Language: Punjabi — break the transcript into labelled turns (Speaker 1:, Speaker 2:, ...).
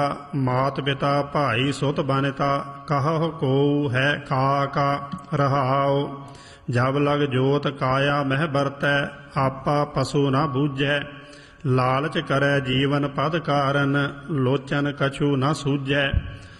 Speaker 1: ਮਾਤ ਪਿਤਾ ਭਾਈ ਸੁਤ ਬਨਿਤਾ, ਕਹਹੁ ਕੋ ਹੈ ਖਾਕਾ ਰਹਾਉ। ਜਬ ਲਗ ਜੋਤ ਕਾਇਆ ਮਹਿ ਬਰਤੈ, ਆਪਾ ਪਸੂ ਨਾ ਬੂਝੈ। ਲਾਲਚ ਕਰੈ ਜੀਵਨ ਪਦ ਕਾਰਨ, ਲੋਚਨ ਕਛੂ ਨ ਸੂਝੈ।